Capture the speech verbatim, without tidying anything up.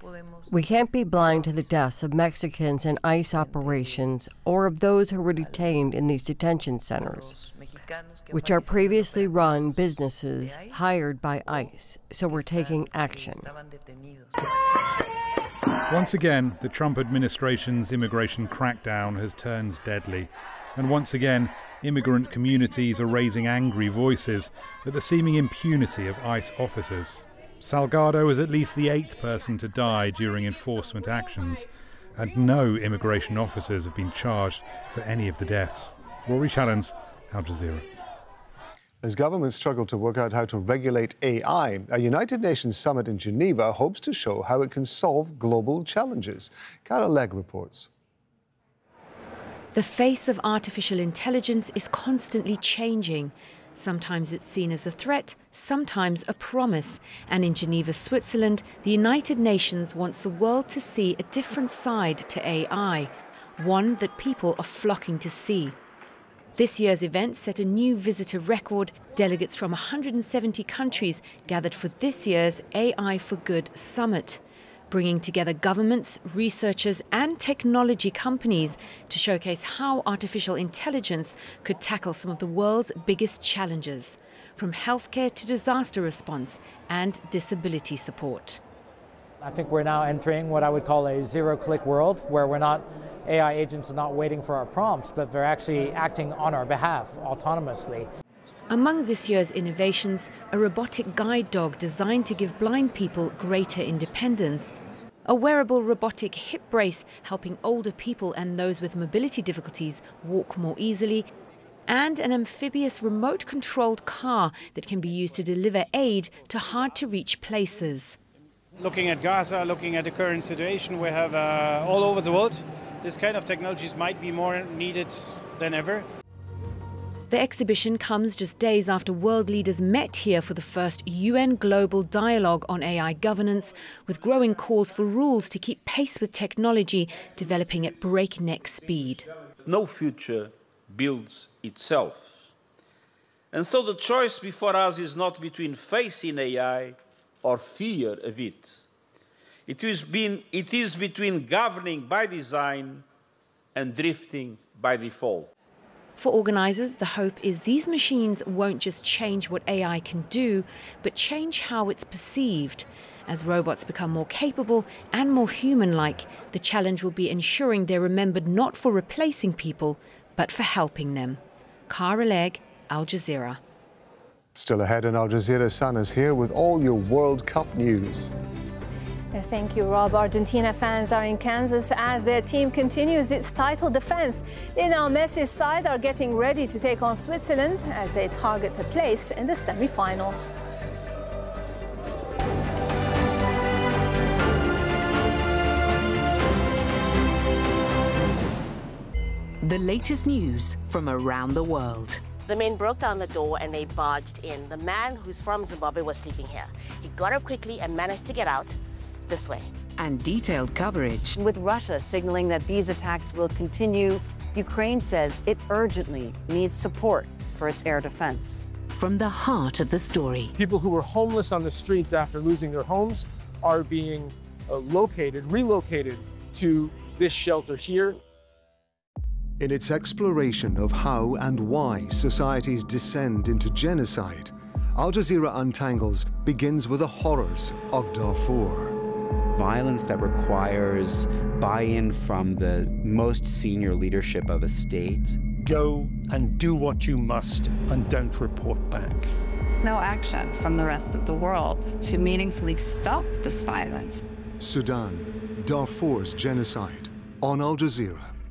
We can't be blind to the deaths of Mexicans in ICE operations or of those who were detained in these detention centers, which are previously run businesses hired by ICE, so we're taking action. Once again, the Trump administration's immigration crackdown has turned deadly. And once again, immigrant communities are raising angry voices at the seeming impunity of ICE officers. Salgado is at least the eighth person to die during enforcement actions, and no immigration officers have been charged for any of the deaths. Rory Challens, Al Jazeera. As governments struggle to work out how to regulate A I, a United Nations summit in Geneva hopes to show how it can solve global challenges. Cara Legg reports. The face of artificial intelligence is constantly changing. Sometimes it's seen as a threat, sometimes a promise. And in Geneva, Switzerland, the United Nations wants the world to see a different side to A I, one that people are flocking to see. This year's event set a new visitor record. Delegates from one hundred seventy countries gathered for this year's A I for Good summit, bringing together governments, researchers and technology companies to showcase how artificial intelligence could tackle some of the world's biggest challenges, from healthcare to disaster response and disability support. I think we're now entering what I would call a zero-click world, where we're not A I agents are not waiting for our prompts, but they're actually acting on our behalf autonomously. Among this year's innovations, a robotic guide dog designed to give blind people greater independence, a wearable robotic hip brace helping older people and those with mobility difficulties walk more easily, and an amphibious remote-controlled car that can be used to deliver aid to hard-to-reach places. Looking at Gaza, looking at the current situation we have uh, all over the world, this kind of technologies might be more needed than ever. The exhibition comes just days after world leaders met here for the first U N Global Dialogue on A I governance, with growing calls for rules to keep pace with technology developing at breakneck speed. No future builds itself. And so the choice before us is not between facing A I or fear of it. It is, been, it is between governing by design and drifting by default. For organisers, the hope is these machines won't just change what A I can do, but change how it's perceived. As robots become more capable and more human-like, the challenge will be ensuring they're remembered not for replacing people, but for helping them. Cara Legg, Al Jazeera. Still ahead in Al Jazeera, Sana is here with all your World Cup news. Yes, thank you, Rob. Argentina fans are in Kansas as their team continues its title defense. Lionel Messi's side are getting ready to take on Switzerland as they target a place in the semi-finals. The latest news from around the world. The men broke down the door and they barged in. The man who's from Zimbabwe was sleeping here. He got up quickly and managed to get out this way. And detailed coverage. With Russia signaling that these attacks will continue, Ukraine says it urgently needs support for its air defense. From the heart of the story. People who were homeless on the streets after losing their homes are being uh, located, relocated to this shelter here. In its exploration of how and why societies descend into genocide, Al Jazeera Untangles begins with the horrors of Darfur. Violence that requires buy-in from the most senior leadership of a state. Go and do what you must and don't report back. No action from the rest of the world to meaningfully stop this violence. Sudan, Darfur's genocide, on Al Jazeera.